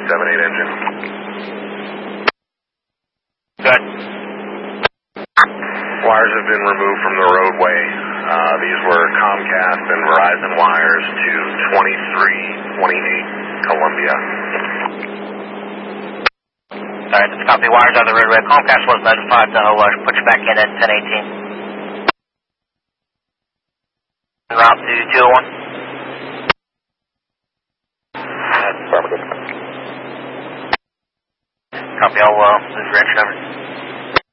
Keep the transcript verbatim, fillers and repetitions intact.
seven eight engine. Good. Wires have been removed from the roadway. Uh, these were Comcast and Verizon wires to twenty-three twenty-eight Columbia. Alright, that's copy. Wires on the roadway. Comcast was notified, so I'll put you back in at ten eighteen. Route to two oh one. Affirmative. Copy, I'll uh, move your engine over.